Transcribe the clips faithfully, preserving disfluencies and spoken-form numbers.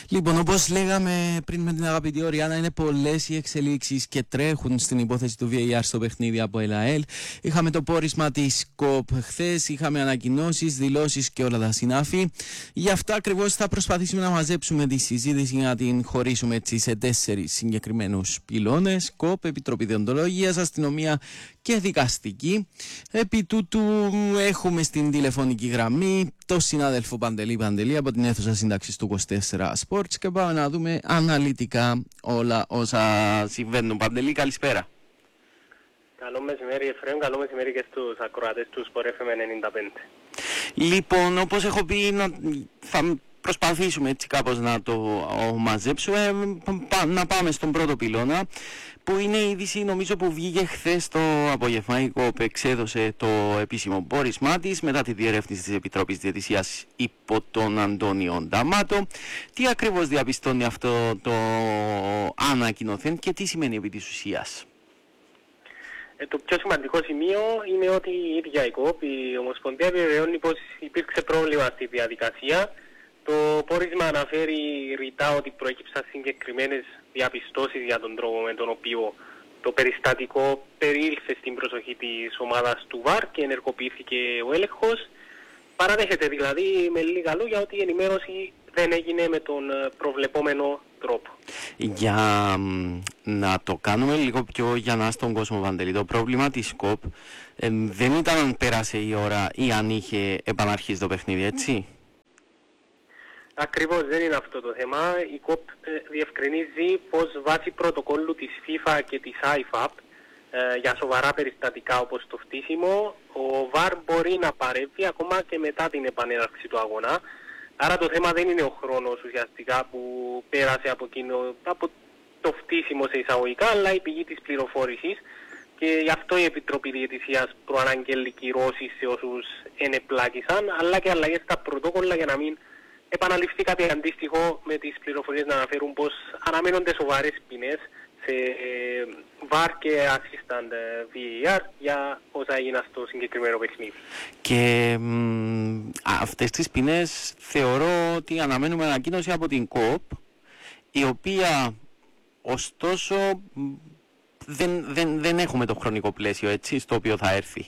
Λοιπόν, όπως λέγαμε πριν με την αγαπητή Οριάννα, είναι πολλές οι εξελίξεις και τρέχουν στην υπόθεση του βι έι αρ στο παιχνίδι από ΕΛΑΕΛ. Είχαμε το πόρισμα της ΚΟΠ χθες, είχαμε ανακοινώσεις, δηλώσεις και όλα τα συνάφη. Γι' αυτό ακριβώς θα προσπαθήσουμε να μαζέψουμε τη συζήτηση για να την χωρίσουμε έτσι σε τέσσερις συγκεκριμένους πυλώνες: ΚΟΠ, Επιτροπή Δεοντολογίας, Αστυνομία και Δικαστική. Επί τούτου έχουμε στην τηλεφωνική γραμμή το συνάδελφο Παντελή Παντελή από την αίθουσα σύνταξης του είκοσι τέσσερα Sports και πάμε να δούμε αναλυτικά όλα όσα συμβαίνουν. Παντελή, καλησπέρα. Καλό μεσημέρι Εφραίμ, καλό μεσημέρι και στους ακροατές του Sport εφ εμ ενενήντα πέντε. Λοιπόν, όπως έχω πει, να, θα προσπαθήσουμε έτσι κάπως να το μαζέψουμε. Να πάμε στον πρώτο πυλώνα, που είναι η είδηση νομίζω που βγήκε χθες το απόγευμα. Η ΚΟΠ εξέδωσε το επίσημο πόρισμά της μετά τη διερεύνηση της Επιτροπής Διαιτησίας υπό τον Αντώνιο Νταμάτο. Τι ακριβώς διαπιστώνει αυτό το ανακοινωθέν και τι σημαίνει επί της ουσίας? Ε, το πιο σημαντικό σημείο είναι ότι η ίδια η ΚΟΠ, η Ομοσπονδία, επιβεβαιώνει πως υπήρξε πρόβλημα στη διαδικασία. Το πόρισμα αναφέρει ρητά ότι προέκυψαν συγκεκριμένες διαπιστώσεις για τον τρόπο με τον οποίο το περιστατικό περιήλθε στην προσοχή της ομάδας του ΒΑΡ και ενεργοποιήθηκε ο έλεγχος. Παραδέχεται δηλαδή με λίγα λόγια ότι η ενημέρωση δεν έγινε με τον προβλεπόμενο τρόπο. Για να το κάνουμε λίγο πιο γιανά στον κόσμο, Βαντελή, το πρόβλημα της ΚΟΠ ε, δεν ήταν αν πέρασε η ώρα ή αν είχε επαναρχίσει το παιχνίδι, έτσι? Ακριβώς, δεν είναι αυτό το θέμα. Η ΚΟΠ ε, διευκρινίζει πως βάσει πρωτοκόλλου της FIFA και της άι εφ έι πι ε, για σοβαρά περιστατικά όπως το φτύσιμο, ο ΒΑΡ μπορεί να παρέμβει ακόμα και μετά την επανέναρξη του αγώνα. Άρα το θέμα δεν είναι ο χρόνος ουσιαστικά που πέρασε από, κοινο, από το φτύσιμο σε εισαγωγικά, αλλά η πηγή της πληροφόρησης, και γι' αυτό η Επιτροπή Διαιτησίας προαναγγέλει κυρώσεις σε όσους ενεπλάκησαν, αλλά και αλλαγές στα πρωτόκολλα για να μην επαναληφθεί κάτι αντίστοιχο, με τις πληροφορίες να αναφέρουν πως αναμένονται σοβαρές ποινές σε ΒΑΡ και Assistant βι έι αρ για όσα έγιναν στο συγκεκριμένο παιχνίδι. Και μ, αυτές τις ποινές θεωρώ ότι αναμένουμε ανακοίνωση από την ΚΟΠ, η οποία ωστόσο δεν, δεν, δεν έχουμε το χρονικό πλαίσιο, έτσι, στο οποίο θα έρθει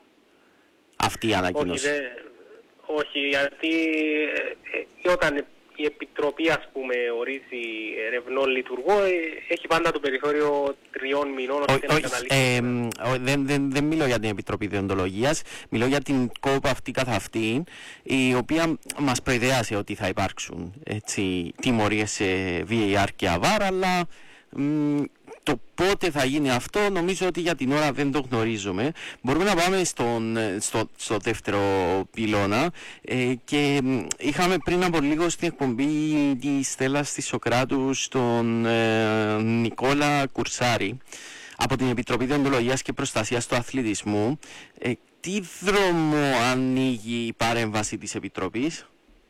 αυτή η ανακοίνωση. Όχι, δε, όχι γιατί ε, όταν η Επιτροπή, ας πούμε, ορίζει ερευνών λειτουργό, ε, έχει πάντα το περιθώριο τριών μηνών ώστε να καταλήξει. Ε, ε, δεν, δεν, δεν μιλώ για την Επιτροπή Δεοντολογίας, μιλώ για την ΚΟΠ αυτή καθ' αυτή, η οποία μας προειδεάσε ότι θα υπάρξουν, έτσι, τιμωρίες σε βι έι αρ και αβάρ, αλλά μ, το πότε θα γίνει αυτό νομίζω ότι για την ώρα δεν το γνωρίζουμε. Μπορούμε να πάμε στον, στο, στο δεύτερο πυλώνα ε, και είχαμε πριν από λίγο στην εκπομπή τη Στέλλας της Σοκράτου στον ε, Νικόλα Κουρσάρη από την Επιτροπή Δεοντολογίας και Προστασίας του Αθλητισμού. Ε, τι δρόμο ανοίγει η παρέμβαση της Επιτροπής?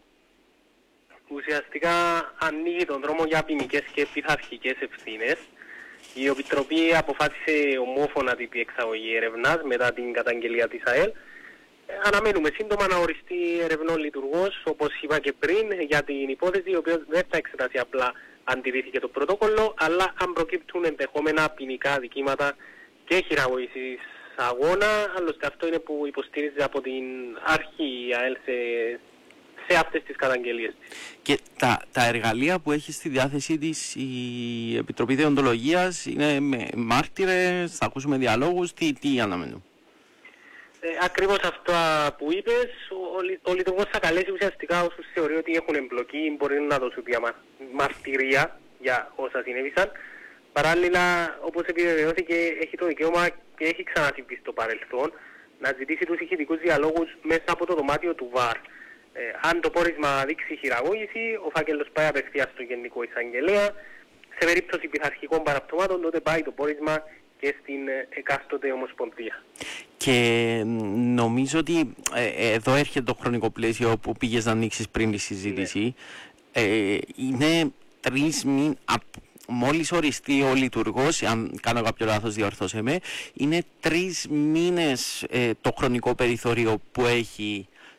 Ουσιαστικά ανοίγει τον δρόμο για ποινικές και πειθαρχικές ευθύνες. Η Επιτροπή αποφάσισε ομόφωνα την διεξαγωγή έρευνας μετά την καταγγελία της ΑΕΛ. Ε, αναμένουμε σύντομα να οριστεί ερευνών λειτουργός, όπως είπα και πριν, για την υπόθεση, η οποία δεν θα εξετάσει απλά αν τηρήθηκε το πρωτόκολλο, αλλά αν προκύπτουν ενδεχόμενα ποινικά δικήματα και χειραγωγήσεις αγώνα. Άλλωστε αυτό είναι που υποστήριζε από την αρχή η ΑΕΛ σε, σε αυτές τις καταγγελίες της. Και τα, τα εργαλεία που έχει στη διάθεσή της η Επιτροπή Δεοντολογίας είναι με μάρτυρες, θα ακούσουμε διαλόγους, τι, τι αναμένουμε? Ε, ακριβώς αυτό που είπες, ο, ο, ο λειτουργός θα καλέσει ουσιαστικά όσους θεωρεί ότι έχουν εμπλοκή, μπορεί να δώσουν διαμα, μαρτυρία για όσα συνέβησαν. Παράλληλα, όπως επιβεβαιώθηκε, έχει το δικαίωμα και έχει ξανασυμβεί στο παρελθόν να ζητήσει τους ηχητικούς διαλόγους μέσα από το δωμάτιο του ΒΑΡ. Ε, αν το πόρισμα δείξει χειραγώγηση, ο φάκελος πάει απευθείας στο Γενικό Εισαγγελέα. Σε περίπτωση πειθαρχικών παραπτωμάτων, τότε πάει το πόρισμα και στην εκάστοτε ομοσπονδία. Και νομίζω ότι ε, εδώ έρχεται το χρονικό πλαίσιο που πήγες να ανοίξεις πριν τη συζήτηση. Ναι. Ε, είναι τρεις μήνες, μόλις οριστεί ο λειτουργός, αν κάνω κάποιο λάθος διορθώσε με, είναι τρεις μήνες ε, το χρονικό περιθώριο που έχει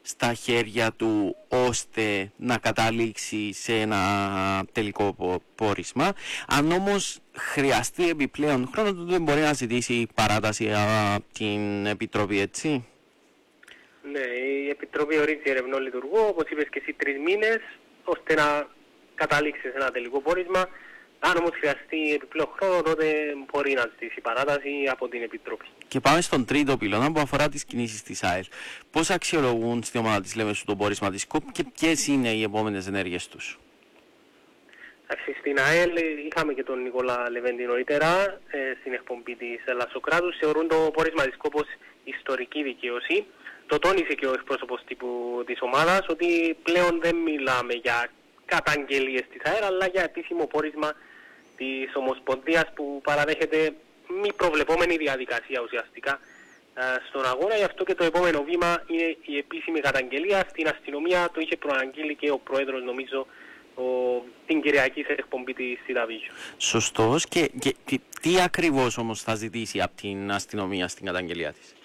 στα χέρια του ώστε να καταλήξει σε ένα τελικό πόρισμα. Αν όμως χρειαστεί επιπλέον χρόνο, τότε μπορεί να ζητήσει παράταση από την Επιτροπή, έτσι. Ναι, η Επιτροπή ορίζει ερευνό λειτουργό, όπως είπες και εσύ, τρεις μήνες, ώστε να καταλήξει σε ένα τελικό πόρισμα. Αν όμως χρειαστεί επιπλέον χρόνο, τότε μπορεί να ζητήσει παράταση από την Επιτροπή. Και πάμε στον τρίτο πυλώνα που αφορά τις κινήσεις της ΑΕΛ. Πώς αξιολογούν στην ομάδα της Λεμεσού το πόρισμα της ΚΟΠ και ποιες είναι οι επόμενες ενέργειες τους? Στην ΑΕΛ είχαμε και τον Νικόλα Λεβέντη νωρίτερα ε, στην εκπομπή της Ελλασσοκράτους. Θεωρούν το πόρισμα της ΚΟΠ ως ιστορική δικαίωση. Το τόνισε και ο εκπρόσωπος τύπου της ομάδας ότι πλέον δεν μιλάμε για καταγγελίες της ΑΕΛ, αλλά για επίσημο πόρισμα της Ομοσπονδίας που παραδέχεται μη προβλεπόμενη διαδικασία ουσιαστικά ε, στον αγώνα. Γι' αυτό και το επόμενο βήμα είναι η επίσημη καταγγελία. Στην αστυνομία το είχε προαγγείλει και ο πρόεδρος, νομίζω, ο, την Κυριακή σε εκπομπή της Σιταβίσιο. Σωστός. Και, και τι, τι ακριβώς όμως θα ζητήσει από την αστυνομία στην καταγγελία της?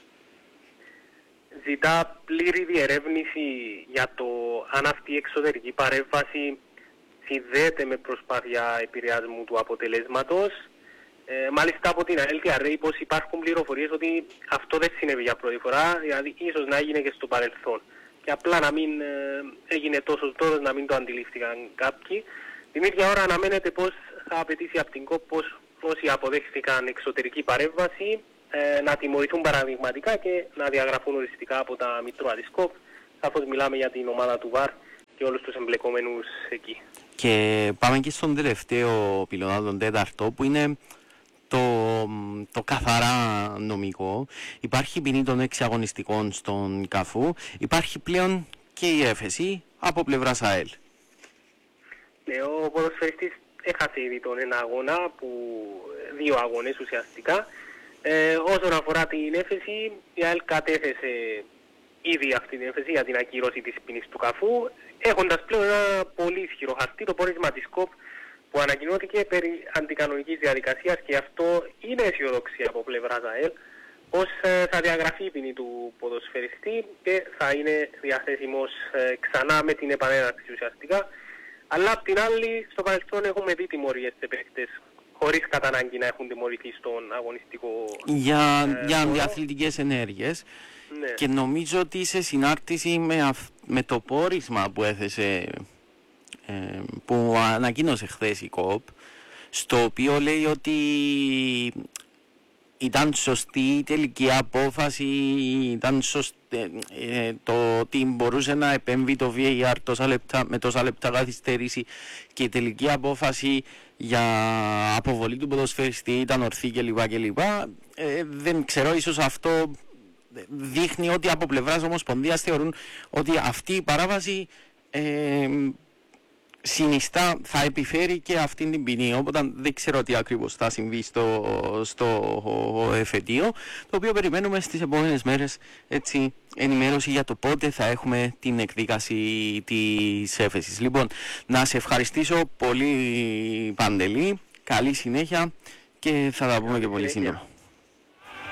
Ζητά πλήρη διερεύνηση για το αν αυτή η εξωτερική παρέμβαση συνδέεται με προσπάθεια επηρεασμού του αποτελέσματος. Ε, μάλιστα από την ΑΕΛ διαρρέει πως υπάρχουν πληροφορίες ότι αυτό δεν συνέβη για πρώτη φορά, δηλαδή ίσως να έγινε και στο παρελθόν. Και απλά να μην ε, έγινε τόσο τώρα, να μην το αντιλήφθηκαν κάποιοι. Την ίδια ώρα αναμένεται πως θα απαιτήσει από την ΚΟΠ πως όσοι αποδέχθηκαν εξωτερική παρέμβαση ε, να τιμωρηθούν παραδειγματικά και να διαγραφούν οριστικά από τα μητρώα της ΚΟΠ, καθώς μιλάμε για την ομάδα του ΒΑΡ και όλους τους εμπλεκόμενους εκεί. Και πάμε και στον τελευταίο πυλώνα, τον τέταρτο, που είναι το, το καθαρά νομικό. Υπάρχει ποινή των έξι αγωνιστικών στον ΚΑΦΟΥ. Υπάρχει πλέον και η έφεση από πλευράς ΑΕΛ. Ναι, ο ποδοσφαιριστής έχασε ήδη τον ένα αγώνα, που, δύο αγώνες ουσιαστικά. Ε, όσον αφορά την έφεση, η ΑΕΛ κατέθεσε ήδη αυτή την έφεση για την ακύρωση της ποινής του ΚΑΦΟΥ, έχοντας πλέον ένα πολύ ισχυρό χαρτί, το πόρισμα της ΚΟΠ, που ανακοινώθηκε περί αντικανονικής διαδικασίας, και αυτό είναι αισιοδοξία από πλευράς ΑΕΛ, πως ε, θα διαγραφεί η ποινή του ποδοσφαιριστή και θα είναι διαθέσιμος ε, ξανά με την επανέναρξη ουσιαστικά. Αλλά απ' την άλλη, στο παρελθόν έχουμε δει τιμωρίες σε παίκτες χωρίς κατά ανάγκη να έχουν τιμωρηθεί στον αγωνιστικό για, ε, για διαθλητικές ενέργειες. Ναι. Και νομίζω ότι σε συνάρτηση με, αυ, με το πόρισμα που έθεσε, ε, που ανακοίνωσε χθες η ΚΟΠ, στο οποίο λέει ότι ήταν σωστή η τελική απόφαση, ήταν σωστή, ε, το ότι μπορούσε να επέμβει το βι έι αρ τόσα λεπτά, με τόσα λεπτά καθυστέρηση, και η τελική απόφαση για αποβολή του ποδοσφαιριστή ήταν ορθή κλπ. κλπ. Ε, δεν ξέρω, ίσως αυτό δείχνει ότι από πλευράς Ομοσπονδίας θεωρούν ότι αυτή η παράβαση ε, συνιστά, θα επιφέρει και αυτή την ποινή. Οπότε δεν ξέρω τι ακριβώς θα συμβεί στο, στο εφετείο, το οποίο περιμένουμε στις επόμενες μέρες, έτσι, ενημέρωση για το πότε θα έχουμε την εκδίκαση της έφεσης. Λοιπόν, να σε ευχαριστήσω πολύ, Παντελή, καλή συνέχεια και θα τα πούμε και πολύ σύντομα.